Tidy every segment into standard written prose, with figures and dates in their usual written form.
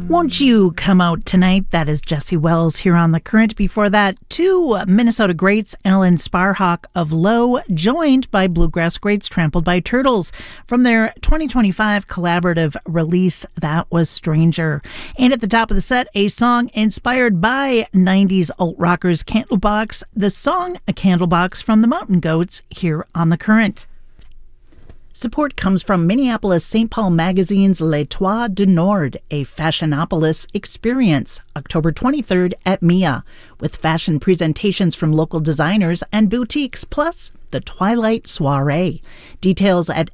Won't You Come Out Tonight? That is Jesse Wells here on The Current. Before that, two Minnesota greats, Alan Sparhawk of Low, joined by bluegrass greats Trampled by Turtles from their 2025 collaborative release, That Was Stranger. And at the top of the set, a song inspired by 90s alt rockers Candlebox, the song A Candlebox from the Mountain Goats here on The Current. Support comes from Minneapolis St. Paul Magazine's Les Trois du Nord, a Fashionopolis experience, October 23rd at MIA, with fashion presentations from local designers and boutiques, plus the Twilight Soiree. Details at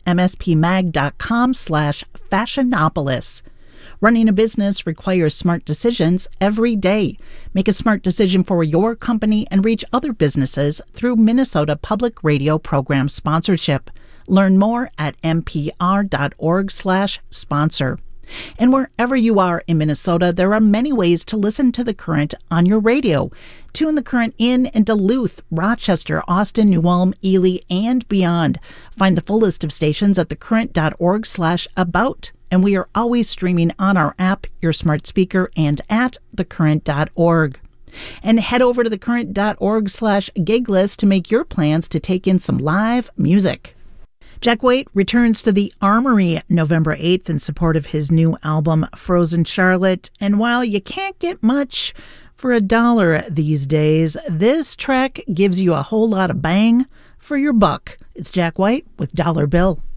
mspmag.com/fashionopolis. Running a business requires smart decisions every day. Make a smart decision for your company and reach other businesses through Minnesota Public Radio program sponsorship. Learn more at mpr.org/sponsor. And wherever you are in Minnesota, there are many ways to listen to The Current on your radio. Tune The Current in Duluth, Rochester, Austin, New Ulm, Ely, and beyond. Find the full list of stations at thecurrent.org/about. And we are always streaming on our app, your smart speaker, and at thecurrent.org. And head over to thecurrent.org/gig list to make your plans to take in some live music. Jack White returns to the Armory November 8th in support of his new album, Frozen Charlotte. And while you can't get much for $1 these days, this track gives you a whole lot of bang for your buck. It's Jack White with Dollar Bill.